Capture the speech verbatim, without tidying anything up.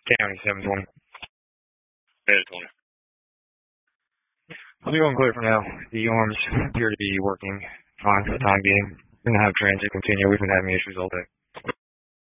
County seven twenty. Beta twenty. I'll be going clear for now. The arms appear to be working fine for the time being. We're going to have transit continue. We've been having issues all day.